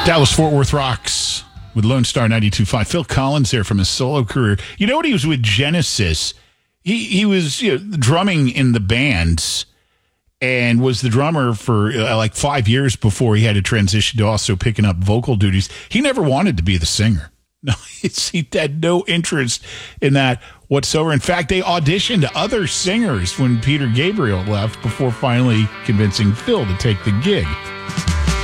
Dallas Fort Worth Rocks with Lone Star 92.5. Phil Collins there from his solo career. You know what? He was with Genesis. He was drumming in the bands and was the drummer for like 5 years before he had to transition to also picking up vocal duties. He never wanted to be the singer. No, he had no interest in that whatsoever. In fact, they auditioned other singers when Peter Gabriel left before finally convincing Phil to take the gig.